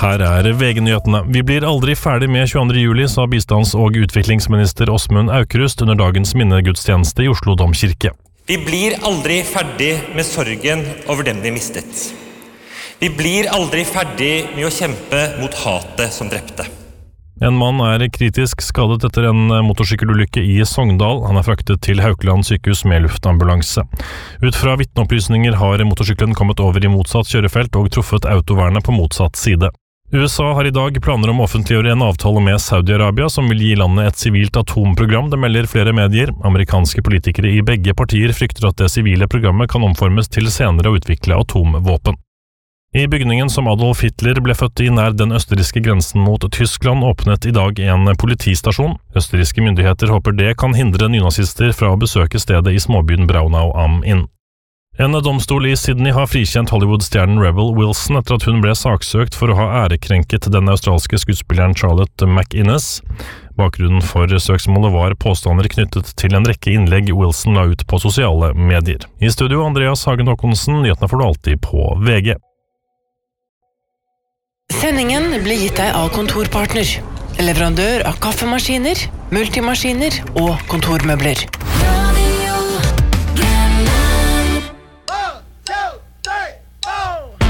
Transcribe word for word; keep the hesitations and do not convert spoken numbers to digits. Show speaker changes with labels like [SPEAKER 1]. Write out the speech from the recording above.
[SPEAKER 1] Her er V G-nyhetene. Vi blir aldri ferdig med tjueandre juli, sa bistands- og utviklingsminister Åsmund Aukrust under dagens minnegudstjeneste i Oslo Domkirke.
[SPEAKER 2] Vi blir aldri ferdig med sorgen over dem vi mistet. Vi blir aldri ferdig med å kjempe mot hatet som drepte.
[SPEAKER 1] En mann er kritisk skadet etter en motorsykkelulykke i Sogndal. Han er fraktet til Haukeland sykehus med luftambulanse. Ut fra vitneopplysninger har motorsykkelen kommet over i motsatt kjørefelt og truffet autovernet på motsatt side. U S A har i dag planer om å offentliggjøre en avtale med Saudi-Arabia som vil gi landet et sivilt atomprogram, det melder flere medier. Amerikanske politikere i begge partier frykter at det sivile programmet kan omformes til senere å utvikle atomvåpen. I bygningen som Adolf Hitler ble født i nær den østerrikske grensen mot Tyskland åpnet i dag en politistasjon. Østerrikske myndigheter håper det kan hindre nynazister fra å besøke stedet i småbyen Braunau am Inn. En domstol i Sydney har frikjent Hollywood-stjernen Rebel Wilson etter at hun ble saksøkt for å ha ærekrenket den australske skuespilleren Charlotte McInnes. Bakgrunnen for søksmålet var påstander knyttet til en rekke innlegg Wilson la ut på sosiale medier. I studio Andreas Hagen Håkonsen, nyhetene får du alltid på V G.
[SPEAKER 3] Sendingen ble gitt deg av Kontorpartner, leverandør av kaffemaskiner, multimaskiner og kontormøbler.